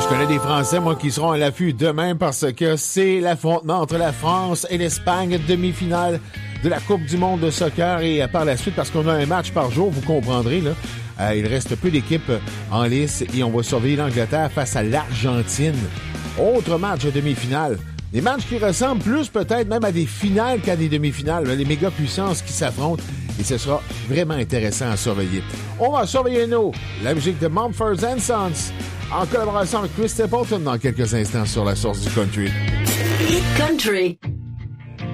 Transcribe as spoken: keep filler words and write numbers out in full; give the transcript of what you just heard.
Je connais des Français, moi, qui seront à l'affût demain parce que c'est l'affrontement entre la France et l'Espagne, demi-finale de la Coupe du monde de soccer. Et par la suite, parce qu'on a un match par jour, vous comprendrez, là, euh, il reste peu d'équipes en lice et on va surveiller l'Angleterre face à l'Argentine. Autre match de demi-finale. Des matchs qui ressemblent plus peut-être même à des finales qu'à des demi-finales. Les méga puissances qui s'affrontent et ce sera vraiment intéressant à surveiller. On va surveiller, nous, la musique de Mumford and Sons en collaboration avec Chris Stapleton dans quelques instants sur la source du country. Hit Country.